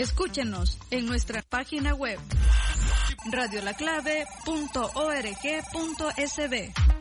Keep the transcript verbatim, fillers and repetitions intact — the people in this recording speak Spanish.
Escúchenos en nuestra página web radio la clave punto org punto es be.